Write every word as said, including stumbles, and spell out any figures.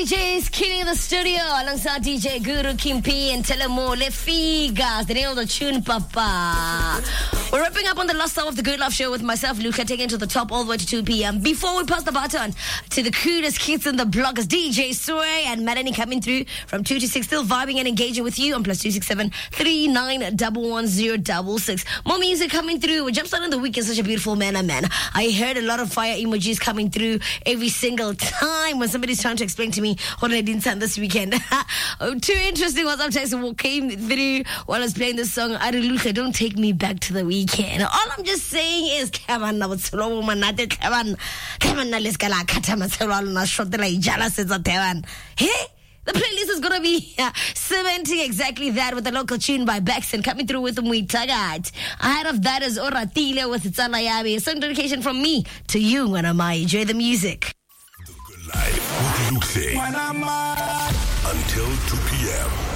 D J is killing the studio alongside D J Guru Kimpi and Telemo Lefigas, the name of the tune, Papa. We're wrapping up on the last hour of the Good Love Show with myself, Luca, taking to the top all the way to two p.m. Before we pass the baton to the coolest kids in the bloggers, D J Sway and Melanie coming through from two to six, still vibing and engaging with you on plus two six seven three nine one one zero six six. More music coming through. We're jumpstarting the weekend, such a beautiful man, oh man. I heard a lot of fire emojis coming through every single time when somebody's trying to explain to me what I didn't send this weekend. Oh, two interesting ones I'm texting what came through while I was playing this song. Luca, don't take me back to the weekend. All I'm just saying is, come on, now it's slow, man. Come on, come on, now let's get like Katama, shot the like jealous as a Taiwan. Hey? The playlist is going to be uh, cementing exactly that with a local tune by Baxton coming through with Muitagat. Ahead of that is Oratile with Tsala Yabi. A song dedication from me to you when I might enjoy the music. The Good Life with Luke. Until two p.m.